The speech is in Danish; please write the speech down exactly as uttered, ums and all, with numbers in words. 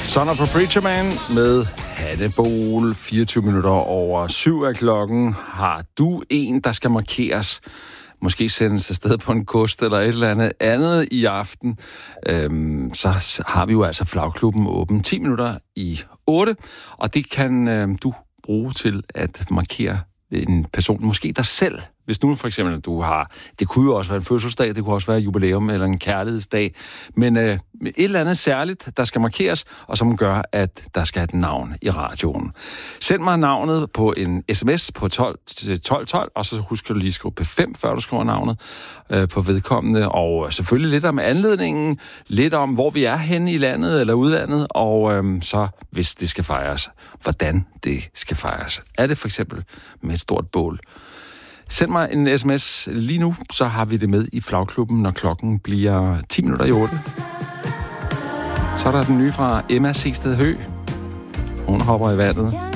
Son of a Preacher Man med Hannibal. fireogtyve minutter over syv af klokken. Har du en, der skal markeres? Måske sendes afsted på en kost eller et eller andet andet i aften. Øhm, så har vi jo altså Flagklubben åben ti minutter i otte. Og det kan øhm, du bruge til at markere en person. Måske dig selv. Hvis nu for eksempel, du har... Det kunne jo også være en fødselsdag, det kunne også være jubilæum eller en kærlighedsdag. Men øh, et eller andet særligt, der skal markeres, og som gør, at der skal et navn i radioen. Send mig navnet på en sms på tolv tolv tolv, og så husk du lige at skrive P fem, før du skriver navnet øh, på vedkommende. Og selvfølgelig lidt om anledningen, lidt om, hvor vi er henne i landet eller udlandet, og øh, så, hvis det skal fejres, hvordan det skal fejres. Er det for eksempel med et stort bål? Send mig en sms lige nu, så har vi det med i Flagklubben, når klokken bliver ti minutter i otte. Så er der den nye fra Emma Seested Høgh. Hun hopper i vandet.